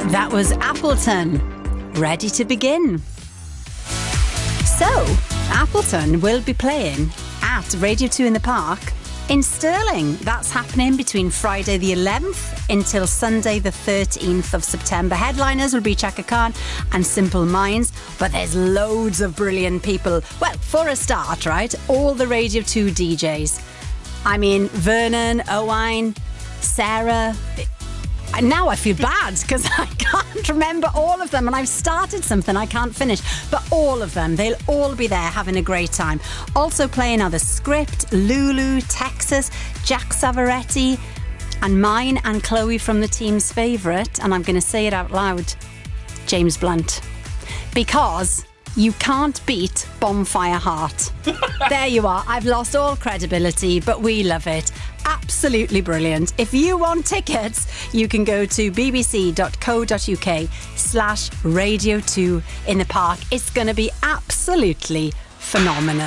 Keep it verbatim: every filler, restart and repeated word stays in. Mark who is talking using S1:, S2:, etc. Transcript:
S1: That was Appleton, Ready to Begin. So, Appleton will be playing at Radio two in the Park in Stirling. That's happening between Friday the eleventh until Sunday the thirteenth of September. Headliners will be Chaka Khan and Simple Minds, but there's loads of brilliant people. Well, for a start, right, all the Radio two D Js. I mean, Vernon, Owain, Sarah. Now I feel bad because I can't remember all of them, and I've started something I can't finish. But all of them, they'll all be there having a great time. Also playing are The Script, Lulu, Texas, Jack Savaretti, and mine and Chloe from the team's favourite, and I'm going to say it out loud, James Blunt. Because you can't beat Bonfire Heart. There you are. I've lost all credibility, but we love it. Absolutely brilliant. If you want tickets, you can go to bbc.co.uk slash radio two in the park. It's going to be absolutely phenomenal.